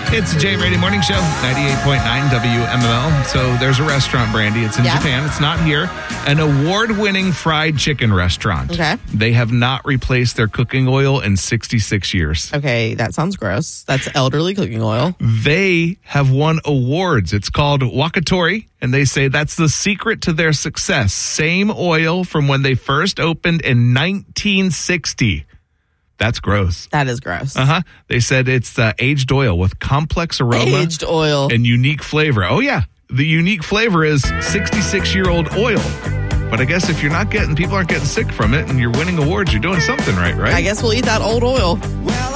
It's the Jay Brady Morning Show, 98.9 WMML. So there's a restaurant, Brandy. It's in Japan. It's not here. An award-winning fried chicken restaurant. Okay. They have not replaced their cooking oil in 66 years. Okay, that sounds gross. That's elderly cooking oil. They have won awards. It's called Wakatori, and they say that's the secret to their success. Same oil from when they first opened in 1960. That's gross. That is gross. They said it's aged oil with complex aroma. Aged oil. And unique flavor. Oh, yeah. The unique flavor is 66-year-old oil. But I guess if people aren't getting sick from it and you're winning awards, you're doing something right? I guess we'll eat that old oil. Well,